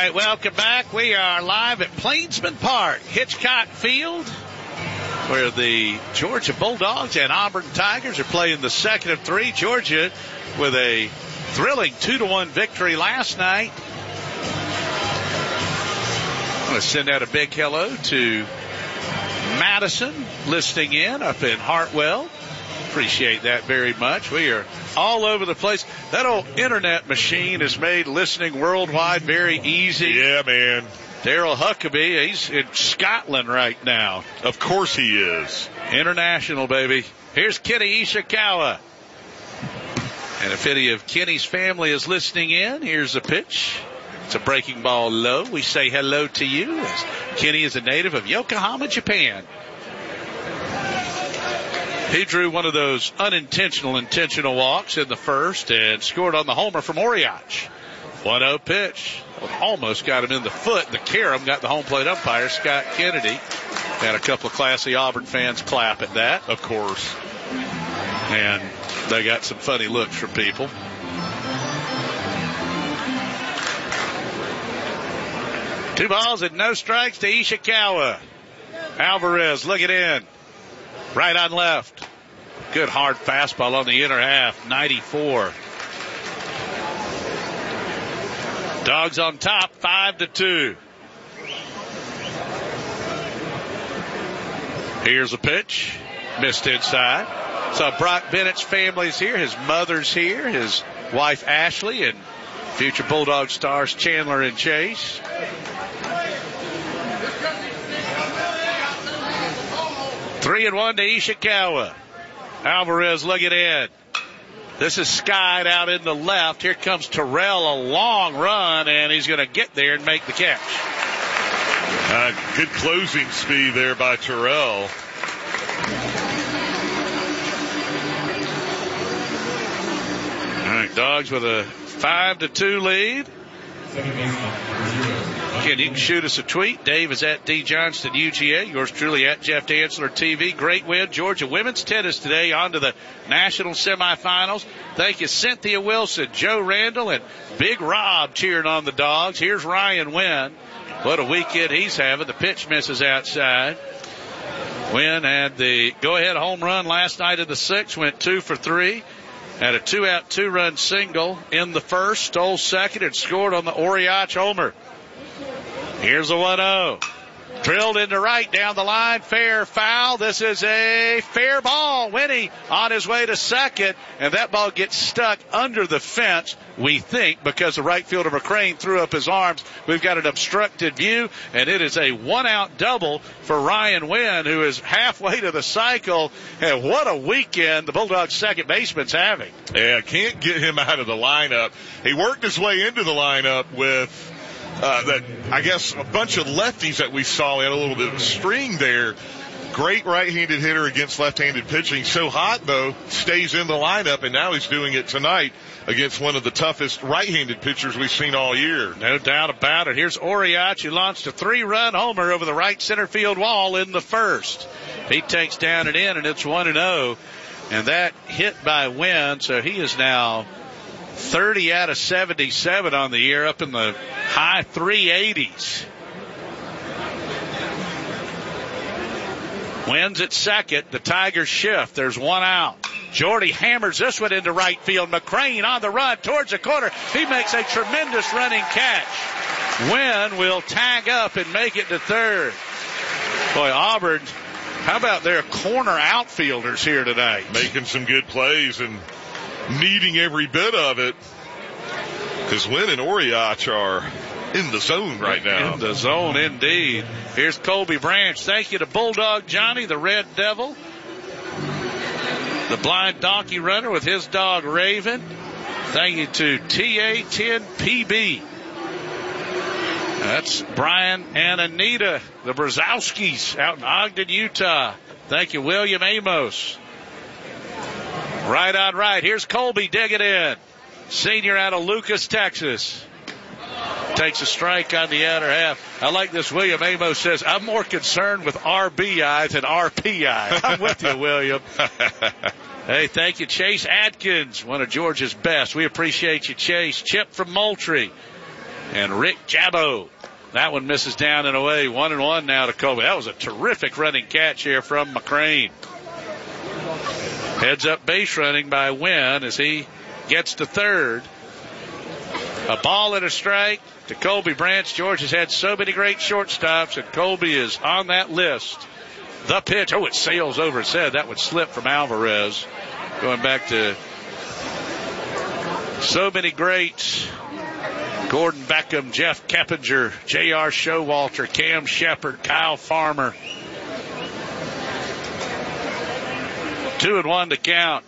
right, welcome back. We are live at Plainsman Park, Hitchcock Field, where the Georgia Bulldogs and Auburn Tigers are playing the second of three. Georgia with a thrilling 2-1 victory last night. I want to send out a big hello to Madison listening in up in Hartwell. Appreciate that very much. We are all over the place. That old internet machine has made listening worldwide very easy. Yeah, man. Daryl Huckabee, he's in Scotland right now. Of course he is. International, baby. Here's Kenny Ishikawa. And if any of Kenny's family is listening in, here's a pitch. It's a breaking ball low. We say hello to you, as Kenny is a native of Yokohama, Japan. He drew one of those intentional walks in the first and scored on the homer from Oriach. 1-0 pitch. Almost got him in the foot. The carom got the home plate umpire, Scott Kennedy. Had a couple of classy Auburn fans clap at that, of course. And they got some funny looks from people. Two balls and no strikes to Ishikawa. Alvarez looking in. Right on left. Good hard fastball on the inner half. 94. Dogs on top, 5-2. Here's a pitch. Missed inside. So Brock Bennett's family's here. His mother's here. His wife Ashley and future Bulldog stars Chandler and Chase. Three and one to Ishikawa. Alvarez looking in. This is skied out in the left. Here comes Terrell, a long run, and he's going to get there and make the catch. Good closing speed there by Terrell. All right, Dogs with a 5-2 lead. Again, you can shoot us a tweet. Dave is at D Johnston UGA. Yours truly at Jeff Dantzler TV. Great win. Georgia women's tennis today on to the national semifinals. Thank you, Cynthia Wilson, Joe Randall, and Big Rob cheering on the Dogs. Here's Ryan Wynn. What a weekend he's having. The pitch misses outside. Wynn had the go-ahead home run last night in the sixth. Went 2 for 3. Had a 2-out, 2-run single in the first. Stole second and scored on the Oriach homer. Here's a 1-0. Drilled into right down the line. Fair foul. This is a fair ball. Winnie on his way to second. And that ball gets stuck under the fence, we think, because the right fielder McCrane threw up his arms. We've got an obstructed view, and it is a 1-out double for Ryan Wynn, who is halfway to the cycle. And what a weekend the Bulldogs second baseman's having. Yeah, can't get him out of the lineup. He worked his way into the lineup with I guess a bunch of lefties that we saw. In a little bit of a string there. Great right-handed hitter against left-handed pitching. So hot, though, stays in the lineup, and now he's doing it tonight against one of the toughest right-handed pitchers we've seen all year. No doubt about it. Here's Oriach, who launched a 3-run homer over the right center field wall in the first. He takes down and in, and it's 1-0. And that hit by Wynn, so he is now 30 out of 77 on the year, up in the high 380s. Wins at second. The Tigers shift. There's 1 out. Jordy hammers this one into right field. McCrane on the run towards the corner. He makes a tremendous running catch. Wynn will tag up and make it to third. Boy, Auburn, how about their corner outfielders here tonight? Making some good plays and needing every bit of it, because Wynn and Oriach are in the zone right now. In the zone, indeed. Here's Colby Branch. Thank you to Bulldog Johnny, the Red Devil, the blind donkey runner with his dog Raven. Thank you to TA10PB. That's Brian and Anita, the Brzezowskis out in Ogden, Utah. Thank you, William Amos. Right on right. Here's Colby digging in. Senior out of Lucas, Texas. Takes a strike on the outer half. I like this. William Amos says, I'm more concerned with RBI than RPI. I'm with you, William. Hey, thank you, Chase Atkins, one of Georgia's best. We appreciate you, Chase. Chip from Moultrie. and Rick Jabbo. That one misses down and away. 1-1 now to Colby. That was a terrific running catch here from McCrane. Heads up base running by Wynn as he gets to third. A ball and a strike to Colby Branch. George has had so many great shortstops, and Colby is on that list. The pitch. Oh, it sails over his head. That would slip from Alvarez. Going back to so many greats. Gordon Beckham, Jeff Keppinger, J.R. Showalter, Cam Shepard, Kyle Farmer. 2-1 to count.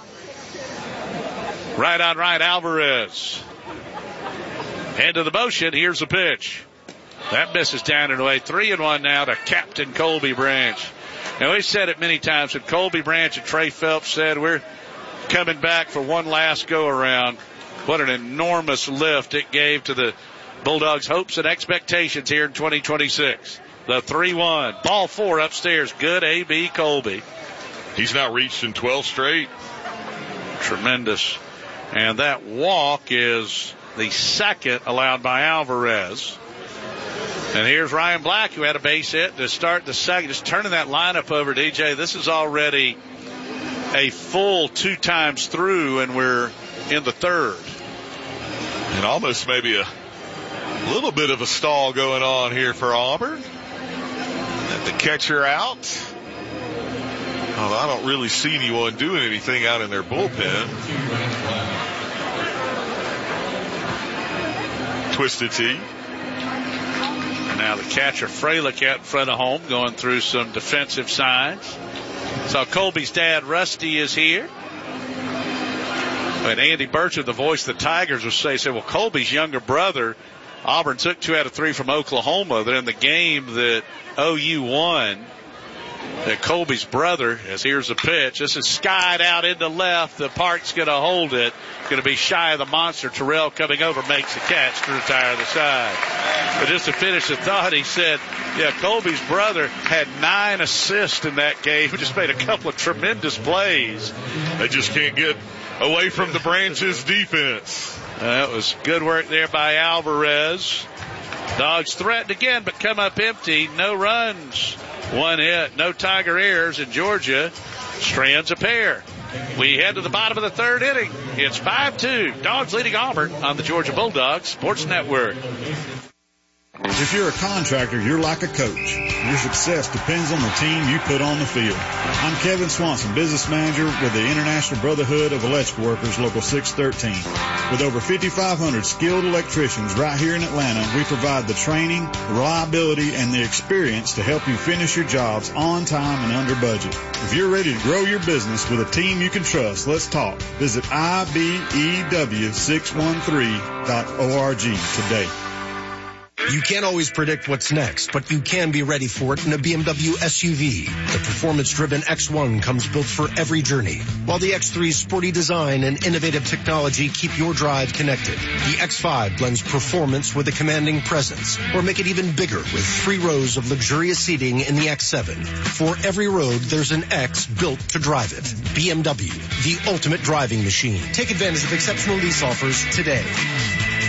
Right on right, Alvarez. End of the motion. Here's the pitch. That misses down and away. 3-1 now to Captain Colby Branch. Now, we've said it many times, and Colby Branch and Trey Phelps said we're coming back for one last go-around. What an enormous lift it gave to the Bulldogs' hopes and expectations here in 2026. The 3-1. Ball 4 upstairs. Good A.B. Colby. He's now reached in 12 straight. Tremendous. And that walk is the second allowed by Alvarez. And here's Ryan Black, who had a base hit to start the second. Just turning that lineup over, DJ. This is already a full 2 times through, and we're in the third. And almost maybe a little bit of a stall going on here for Auburn. And the catcher out. Although I don't really see anyone doing anything out in their bullpen. Twisted T. Now the catcher, Freilich, out in front of home, going through some defensive signs. So Colby's dad, Rusty, is here. And Andy Burchett, the voice of the Tigers, will say, well, Colby's younger brother, Auburn took 2 out of 3 from Oklahoma. They're in the game that OU won. That Colby's brother, as here's the pitch. This is skied out into left. The Park's going to hold it. Going to be shy of the monster. Terrell coming over makes the catch to retire the side. But just to finish the thought, he said, Colby's brother had 9 assists in that game. He just made a couple of tremendous plays. They just can't get away from the Branches defense. That was good work there by Alvarez. Dogs threatened again, but come up empty. No runs. 1 hit. No Tiger errors, and Georgia strands a pair. We head to the bottom of the third inning. It's 5-2. Dogs leading Auburn on the Georgia Bulldogs Sports Network. If you're a contractor, you're like a coach. Your success depends on the team you put on the field. I'm Kevin Swanson, business manager with the International Brotherhood of Electrical Workers, Local 613. With over 5,500 skilled electricians right here in Atlanta, we provide the training, reliability, and the experience to help you finish your jobs on time and under budget. If you're ready to grow your business with a team you can trust, let's talk. Visit IBEW613.org today. You can't always predict what's next, but you can be ready for it in a BMW SUV. The performance-driven X1 comes built for every journey, while the X3's sporty design and innovative technology keep your drive connected. The X5 blends performance with a commanding presence, or make it even bigger with 3 rows of luxurious seating in the X7. For every road, there's an X built to drive it. BMW, the ultimate driving machine. Take advantage of exceptional lease offers today.